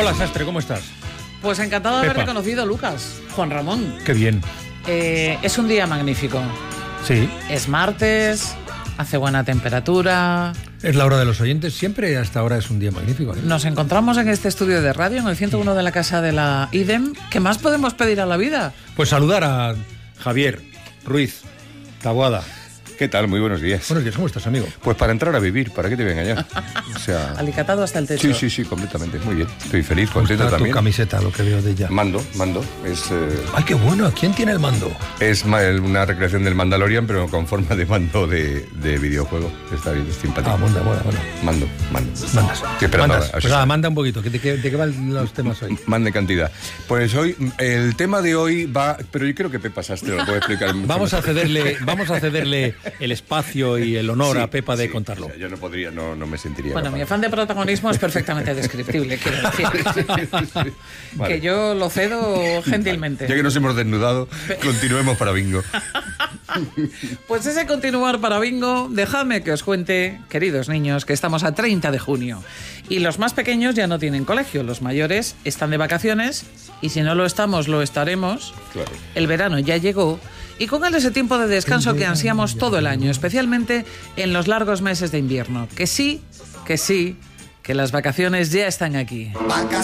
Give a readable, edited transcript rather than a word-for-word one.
Hola, Sastre, ¿cómo estás? Pues encantado de haber Pepa. reconocido a Lucas, Juan Ramón. Qué bien. Es un día magnífico. Sí. Es martes, hace buena temperatura. Es la hora de los oyentes. Siempre hasta ahora es un día magnífico, ¿eh? Nos encontramos en este estudio de radio, en el 101 de la Casa de la IDEM. ¿Qué más podemos pedir a la vida? Pues saludar a Javier Ruiz Taboada. ¿Qué tal? Muy buenos días. Buenos días, ¿cómo estás, amigo? Pues para entrar a vivir, ¿para qué te voy a engañar? O sea... Alicatado hasta el techo. Sí, completamente. Muy bien. Estoy feliz, ¿Cómo contento está también. tu camiseta, lo que veo de ella? Mando. Es, ¡Ay, qué bueno! ¿Quién tiene el mando? es una recreación del Mandalorian, pero con forma de mando de videojuego. Está bien, es simpático. Ah, bueno. Mando. Mandas. Estoy esperando Mandas. a- Pues nada, manda un poquito. ¿De qué van los temas hoy? Mande cantidad. Pues hoy, el tema de hoy va... Pero yo creo que Pepa Sastre lo puede explicar mucho Vamos a mejor. cederle el espacio y el honor a Pepa de Sí, contarlo. o sea, yo no podría, no me sentiría Bueno, capaz. mi afán de protagonismo es perfectamente descriptible, quiero decir. Vale. Que yo lo cedo gentilmente. Ya que nos hemos desnudado, continuemos para bingo. Pues ese continuar para bingo, dejadme que os cuente, queridos niños, que estamos a 30 de junio. Y los más pequeños ya no tienen colegio, los mayores están de vacaciones y si no lo estamos, lo estaremos. Claro. El verano ya llegó y con él ese tiempo de descanso que ansiamos todo el año, especialmente en los largos meses de invierno. Que sí, que las vacaciones ya están aquí.